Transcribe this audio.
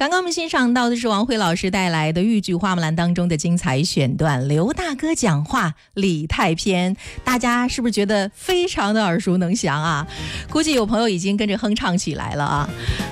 刚刚我们欣赏到的是王慧老师带来的豫剧《花木兰》当中的精彩选段，刘大哥讲话李太偏，大家是不是觉得非常的耳熟能详啊？估计有朋友已经跟着哼唱起来了啊。